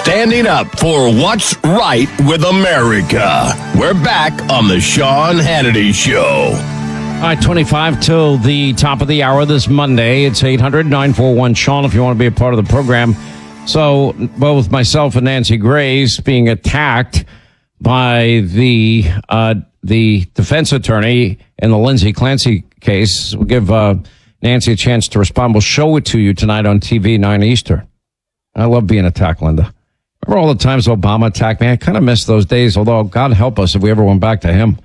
standing up for what's right with America. We're back on the Sean Hannity Show. All right, 25 till the top of the hour this Monday. It's 800-941-SEAN if you want to be a part of the program. So both myself and Nancy Grace being attacked by the defense attorney in the Lindsay Clancy case. We'll give Nancy a chance to respond. We'll show it to you tonight on TV, 9 Eastern. I love being attacked, Linda. Remember all the times Obama attacked me? I kind of miss those days, although God help us if we ever went back to him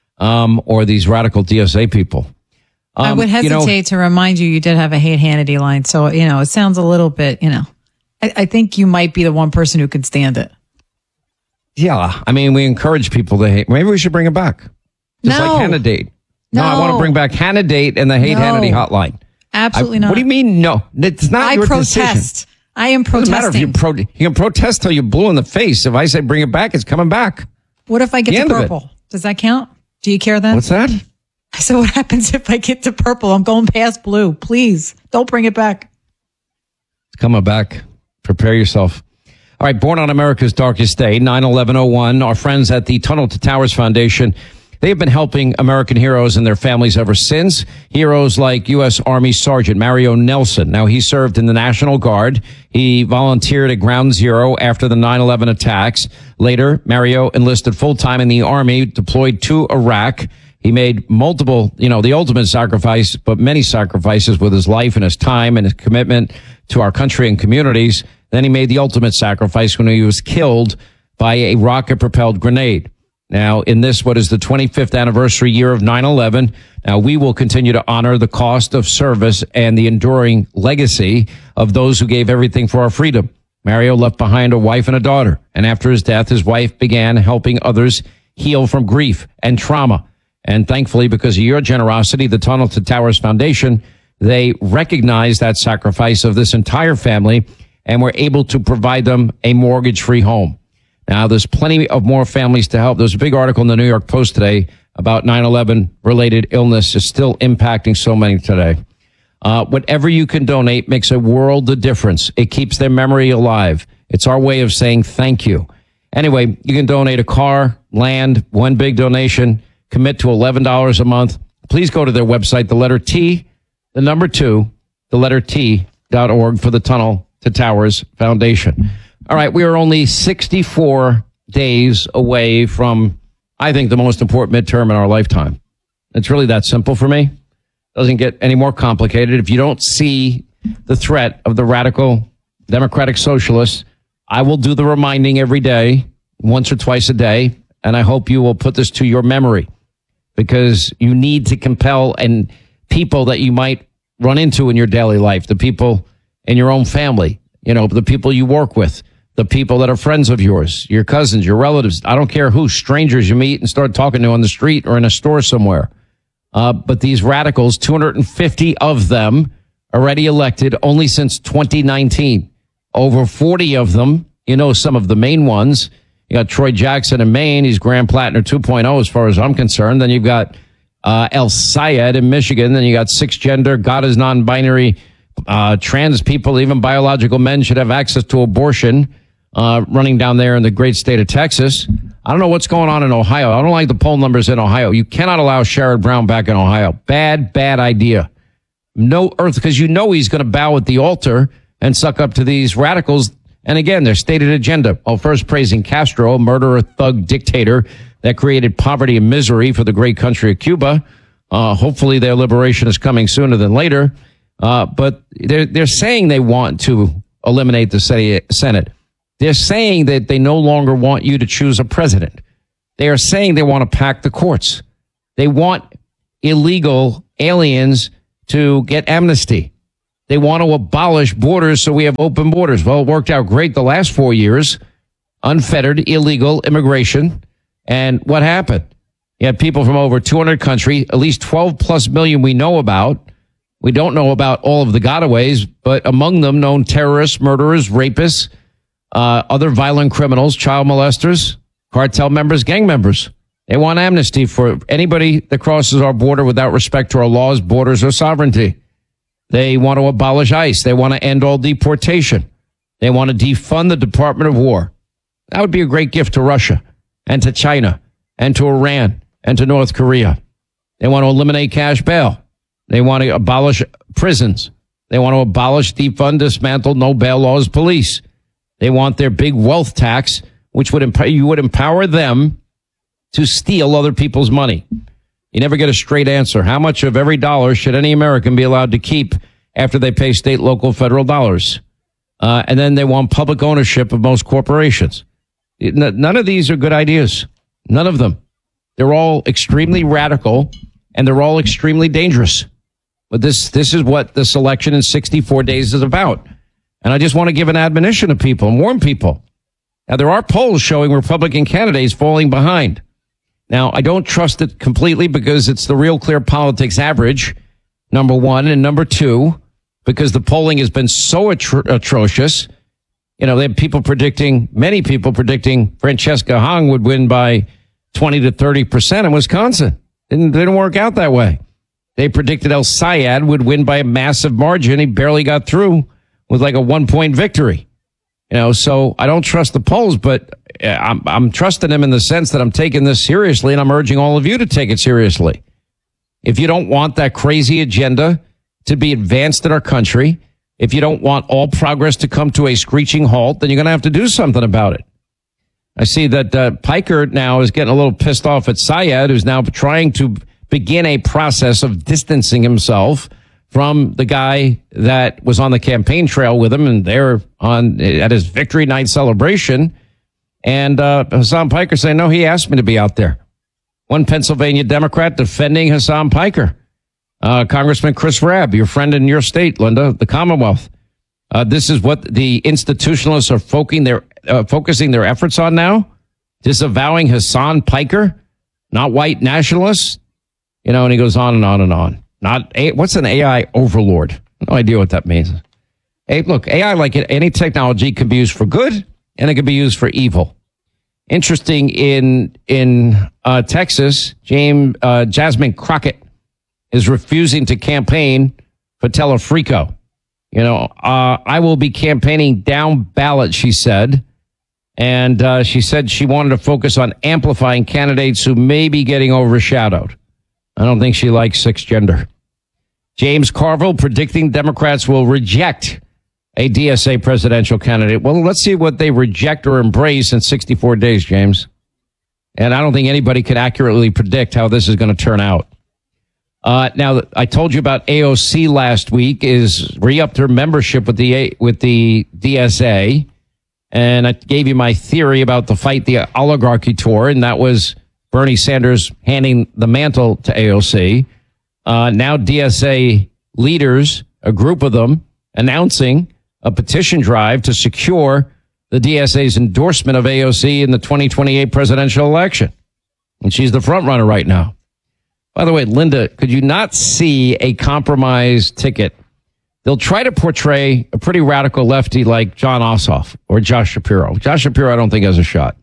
or these radical DSA people. I would hesitate to remind you did have a hate Hannity line. So, it sounds a little bit, I think you might be the one person who could stand it. Yeah. I mean, we encourage people to hate. Maybe we should bring it back. Just like Hannah Date. No, I want to bring back Hannah Date and the Hate Hannity hotline. Absolutely not. What do you mean? No, it's not your decision. I am protesting. Doesn't matter if you can protest till you're blue in the face. If I say bring it back, it's coming back. What if I get to purple? Does that count? Do you care then? What's that? So what happens if I get to purple? I'm going past blue. Please don't bring it back. It's coming back. Prepare yourself. All right, born on America's darkest day, 9/11/01. Our friends at the Tunnel to Towers Foundation, they have been helping American heroes and their families ever since. Heroes like U.S. Army Sergeant Mario Nelson. Now, he served in the National Guard. He volunteered at Ground Zero after the 9/11 attacks. Later, Mario enlisted full-time in the Army, deployed to Iraq. He made multiple, the ultimate sacrifice, but many sacrifices with his life and his time and his commitment to our country and communities. Then he made the ultimate sacrifice when he was killed by a rocket-propelled grenade. Now, in this, what is the 25th anniversary year of 9/11, now we will continue to honor the cost of service and the enduring legacy of those who gave everything for our freedom. Mario left behind a wife and a daughter, and after his death, his wife began helping others heal from grief and trauma. And thankfully, because of your generosity, the Tunnel to Towers Foundation, they recognize that sacrifice of this entire family, and we're able to provide them a mortgage-free home. Now, there's plenty of more families to help. There's a big article in the New York Post today about 9/11 related illness is still impacting so many today. Whatever you can donate makes a world of difference. It keeps their memory alive. It's our way of saying thank you. Anyway, you can donate a car, land, one big donation, commit to $11 a month. Please go to their website, the letter T, the number 2, the letter T.org for the Tunnel to Towers Foundation. All right, we are only 64 days away from, I think, the most important midterm in our lifetime. It's really that simple for me. Doesn't get any more complicated. If you don't see the threat of the radical democratic socialists, I will do the reminding every day, once or twice a day, and I hope you will put this to your memory, because you need to compel and people that you might run into in your daily life, the people in your own family, the people you work with, the people that are friends of yours, your cousins, your relatives, I don't care who, strangers you meet and start talking to on the street or in a store somewhere. But these radicals, 250 of them already elected only since 2019. Over 40 of them, some of the main ones. You got Troy Jackson in Maine. He's Graham Plattner 2.0 as far as I'm concerned. Then you've got El Sayed in Michigan. Then you got six-gender, God is non-binary, trans people, even biological men should have access to abortion, running down there in the great state of Texas. I don't know what's going on in Ohio. I don't like the poll numbers in Ohio. You cannot allow Sherrod Brown back in Ohio. Bad idea. No earth, because he's going to bow at the altar and suck up to these radicals. And again, their stated agenda. Well, first praising Castro, a murderer, thug, dictator that created poverty and misery for the great country of Cuba. Hopefully their liberation is coming sooner than later. But they're saying they want to eliminate the Senate. They're saying that they no longer want you to choose a president. They are saying they want to pack the courts. They want illegal aliens to get amnesty. They want to abolish borders so we have open borders. Well, it worked out great the last 4 years. Unfettered illegal immigration. And what happened? You had people from over 200 countries, at least 12 plus million we know about. We don't know about all of the gotaways, but among them known terrorists, murderers, rapists, other violent criminals, child molesters, cartel members, gang members. They want amnesty for anybody that crosses our border without respect to our laws, borders, or sovereignty. They want to abolish ICE. They want to end all deportation. They want to defund the Department of War. That would be a great gift to Russia and to China and to Iran and to North Korea. They want to eliminate cash bail. They want to abolish prisons. They want to abolish, defund, dismantle, no bail laws, police. They want their big wealth tax, which would empower them to steal other people's money. You never get a straight answer. How much of every dollar should any American be allowed to keep after they pay state, local, federal dollars? And then they want public ownership of most corporations. None of these are good ideas. None of them. They're all extremely radical, and they're all extremely dangerous. But this is what this election in 64 days is about. And I just want to give an admonition to people and warn people. Now, there are polls showing Republican candidates falling behind. Now, I don't trust it completely because it's the Real Clear Politics average, number one, and number two, because the polling has been so atrocious. You know, they have many people predicting Francesca Hong would win by 20 to 30% in Wisconsin. Didn't work out that way. They predicted El Sayed would win by a massive margin. He barely got through with like a 1-point victory. You know, so I don't trust the polls, but I'm trusting them in the sense that I'm taking this seriously, and I'm urging all of you to take it seriously. If you don't want that crazy agenda to be advanced in our country, if you don't want all progress to come to a screeching halt, then you're going to have to do something about it. I see that Piker now is getting a little pissed off at Sayed, who's now trying to begin a process of distancing himself from the guy that was on the campaign trail with him, and they're at his victory night celebration. And Hassan Piker saying, no, he asked me to be out there. One Pennsylvania Democrat defending Hassan Piker. Congressman Chris Rabb, your friend in your state, Linda, the Commonwealth. This is what the institutionalists are focusing their efforts on now, disavowing Hassan Piker, not white nationalists. You know, and he goes on and on and on. What's an AI overlord? No idea what that means. Hey, look, AI, like any technology, can be used for good and it can be used for evil. Interesting, in Texas, Jasmine Crockett is refusing to campaign for Telefrico. You know, I will be campaigning down ballot, she said. And she said she wanted to focus on amplifying candidates who may be getting overshadowed. I don't think she likes sixth gender. James Carville predicting Democrats will reject a DSA presidential candidate. Well, let's see what they reject or embrace in 64 days, James. And I don't think anybody could accurately predict how this is going to turn out. Now, I told you about AOC last week is re-upped her membership with the DSA. And I gave you my theory about the Fight the Oligarchy tour, and that was Bernie Sanders handing the mantle to AOC. Now DSA leaders, a group of them, announcing a petition drive to secure the DSA's endorsement of AOC in the 2028 presidential election. And she's the front runner right now. By the way, Linda, could you not see a compromise ticket? They'll try to portray a pretty radical lefty like John Ossoff or Josh Shapiro. Josh Shapiro, I don't think has a shot.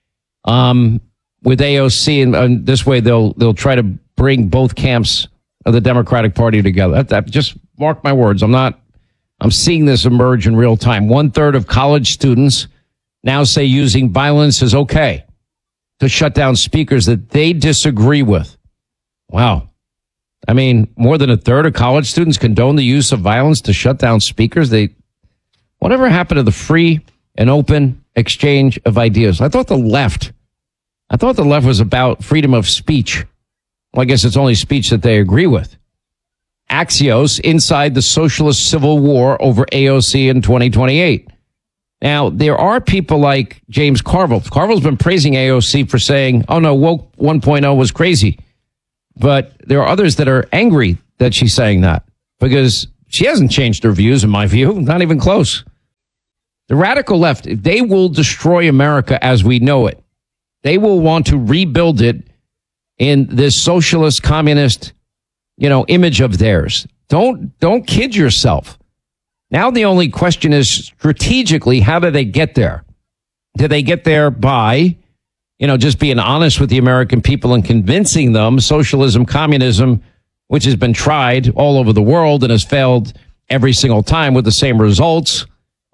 With AOC, and this way they'll try to bring both camps of the Democratic Party together. Just mark my words. I'm seeing this emerge in real time. 1/3 of college students now say using violence is okay to shut down speakers that they disagree with. Wow. I mean, more than 1/3 of college students condone the use of violence to shut down speakers. Whatever happened to the free and open exchange of ideas? I thought the left was about freedom of speech. Well, I guess it's only speech that they agree with. Axios inside the socialist civil war over AOC in 2028. Now, there are people like James Carville. Carville's been praising AOC for saying, oh no, woke 1.0 was crazy. But there are others that are angry that she's saying that because she hasn't changed her views, in my view, not even close. The radical left, they will destroy America as we know it. They will want to rebuild it in this socialist, communist, image of theirs. Don't kid yourself. Now the only question is strategically, how do they get there? Do they get there by, just being honest with the American people and convincing them socialism, communism, which has been tried all over the world and has failed every single time with the same results,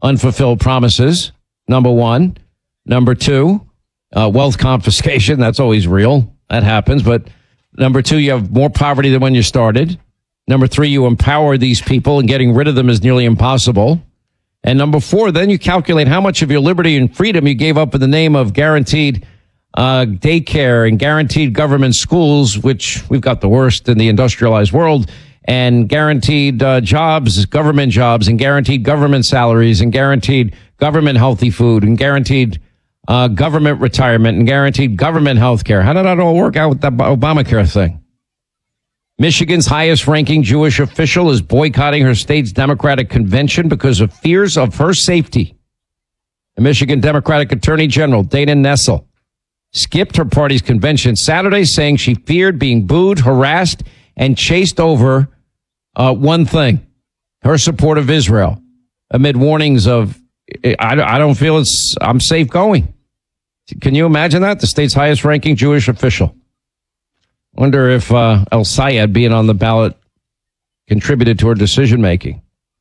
unfulfilled promises, number one. Number two, wealth confiscation. That's always real. That happens. But number two, you have more poverty than when you started. Number three, you empower these people, and getting rid of them is nearly impossible. And number four, then you calculate how much of your liberty and freedom you gave up in the name of guaranteed daycare and guaranteed government schools, which we've got the worst in the industrialized world, and guaranteed jobs, government jobs, and guaranteed government salaries, and guaranteed government healthy food, and guaranteed government retirement, and guaranteed government health care. How did that all work out with the Obamacare thing? Michigan's highest-ranking Jewish official is boycotting her state's Democratic convention because of fears of her safety. The Michigan Democratic Attorney General, Dana Nessel, skipped her party's convention Saturday, saying she feared being booed, harassed, and chased over one thing, her support of Israel, amid warnings of, I don't feel I'm safe going. Can you imagine that? The state's highest-ranking Jewish official. Wonder if El-Sayed being on the ballot contributed to her decision-making.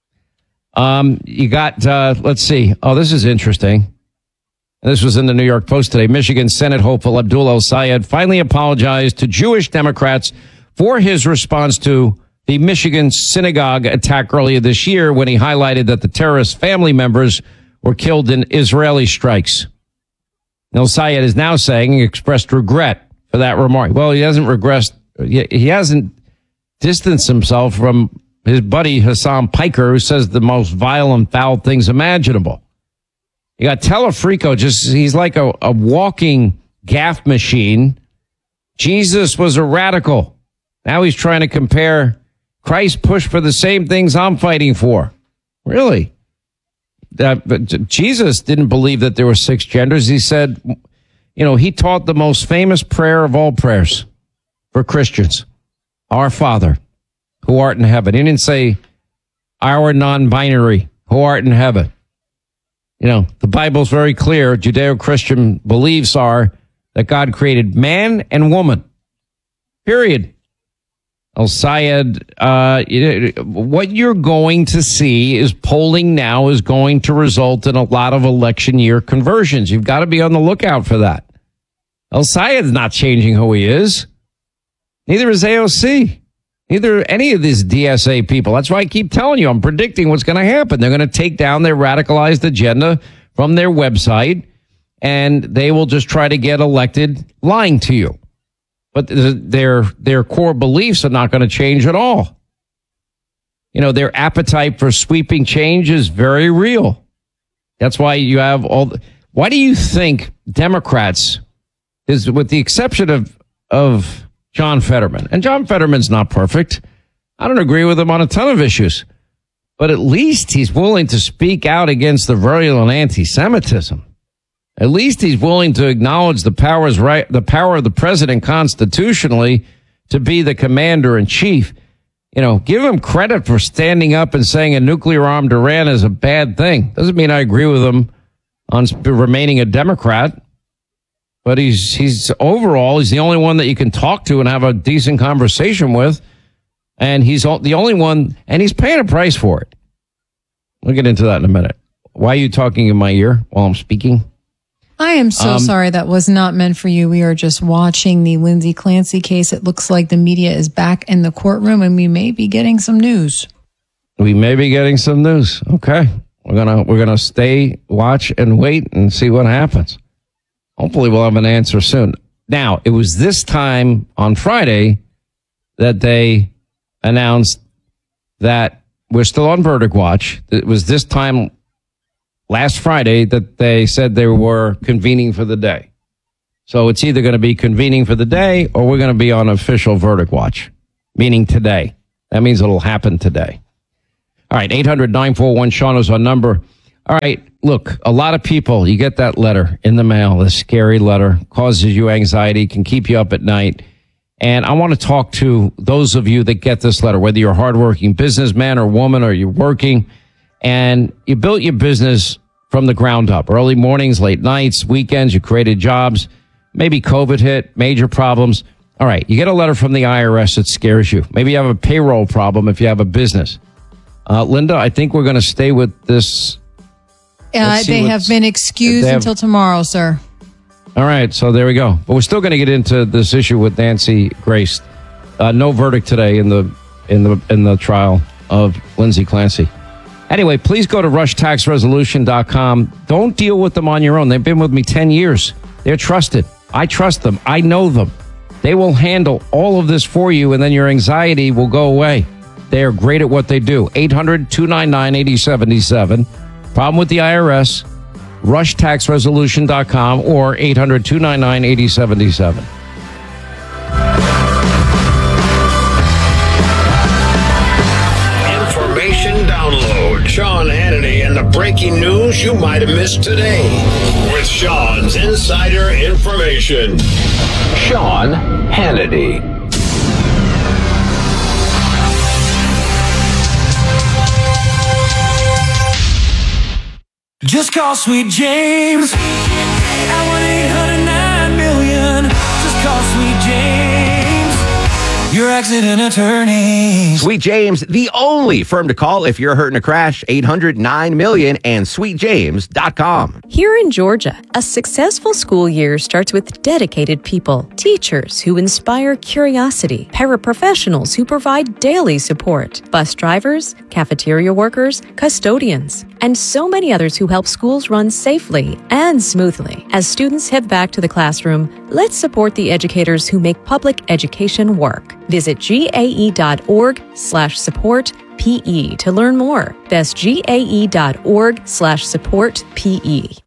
You got, let's see. Oh, this is interesting. This was in the New York Post today. Michigan Senate hopeful Abdul El-Sayed finally apologized to Jewish Democrats for his response to the Michigan synagogue attack earlier this year, when he highlighted that the terrorist family members were killed in Israeli strikes. El-Sayed is now saying he expressed regret for that remark. Well, he hasn't he hasn't distanced himself from his buddy Hassan Piker, who says the most vile and foul things imaginable. You got Telefrico, he's like a walking gaffe machine. Jesus was a radical. Now he's trying to compare Christ pushed for the same things I'm fighting for. Really? But Jesus didn't believe that there were six genders. He said, he taught the most famous prayer of all prayers for Christians. Our Father, who art in heaven. He didn't say, our non-binary, who art in heaven. The Bible's very clear. Judeo-Christian beliefs are that God created man and woman. Period. El-Sayed, what you're going to see is polling now is going to result in a lot of election year conversions. You've got to be on the lookout for that. El-Sayed's not changing who he is. Neither is AOC. Neither any of these DSA people. That's why I keep telling you, I'm predicting what's going to happen. They're going to take down their radicalized agenda from their website, and they will just try to get elected lying to you. But their core beliefs are not going to change at all. Their appetite for sweeping change is very real. That's why you have why do you think Democrats, with the exception of John Fetterman, and John Fetterman's not perfect. I don't agree with him on a ton of issues, but at least he's willing to speak out against the virulent anti-Semitism. At least he's willing to acknowledge the power of the president constitutionally to be the commander in chief. Give him credit for standing up and saying a nuclear-armed Iran is a bad thing. Doesn't mean I agree with him on remaining a Democrat, but he's overall, he's the only one that you can talk to and have a decent conversation with, and he's the only one, and he's paying a price for it. We'll get into that in a minute. Why are you talking in my ear while I'm speaking? I am so sorry. That was not meant for you. We are just watching the Lindsay Clancy case. It looks like the media is back in the courtroom, and we may be getting some news. We may be getting some news. Okay. We're gonna stay, watch, and wait and see what happens. Hopefully we'll have an answer soon. Now, it was this time on Friday that they announced that we're still on verdict watch. It was this time last Friday that they said they were convening for the day. So it's either going to be convening for the day or we're going to be on official verdict watch, meaning today. That means it'll happen today. All right, 800-941-SEAN is our number. All right, look, a lot of people, you get that letter in the mail, this scary letter, causes you anxiety, can keep you up at night. And I want to talk to those of you that get this letter, whether you're a hardworking businessman or woman or you're working, and you built your business from the ground up. Early mornings, late nights, weekends, you created jobs. Maybe COVID hit, major problems. All right, you get a letter from the IRS that scares you. Maybe you have a payroll problem if you have a business. Linda, I think we're going to stay with this They have been excused until tomorrow, sir. All right, so there we go. But we're still going to get into this issue with Nancy Grace. No verdict today in the trial of Lindsay Clancy. Anyway, please go to rushtaxresolution.com. Don't deal with them on your own. They've been with me 10 years. They're trusted. I trust them. I know them. They will handle all of this for you, and then your anxiety will go away. They are great at what they do. 800-299-8077. Problem with the IRS, rushtaxresolution.com or 800-299-8077. Sean Hannity and the breaking news you might have missed today with Sean's insider information. Sean Hannity. Just call Sweet James at 1-800-9-million. Just call Sweet James, your accident attorney. Sweet James, the only firm to call if you're hurt in a crash. 800-9-million and sweetjames.com. Here in Georgia, a successful school year starts with dedicated people, teachers who inspire curiosity, paraprofessionals who provide daily support, bus drivers, cafeteria workers, custodians, and so many others who help schools run safely and smoothly. As students head back to the classroom, let's support the educators who make public education work. Visit gae.org/support PE to learn more. That's gae.org/support PE.